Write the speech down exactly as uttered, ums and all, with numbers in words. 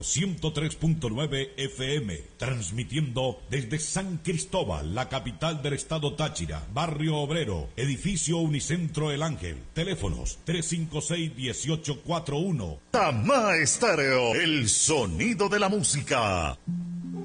ciento tres punto nueve F M, transmitiendo desde San Cristóbal, la capital del estado Táchira, barrio obrero, edificio Unicentro El Ángel, teléfonos tres cinco seis, uno ocho cuatro uno. Tamá Estéreo, el sonido de la música.